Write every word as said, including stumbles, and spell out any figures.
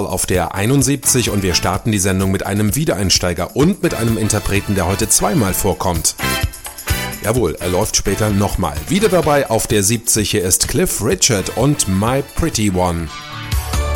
auf der einundsiebzig und wir starten die Sendung mit einem Wiedereinsteiger und mit einem Interpreten, der heute zweimal vorkommt. Jawohl, er läuft später nochmal. Wieder dabei auf der siebzig, hier ist Cliff Richard und My Pretty One.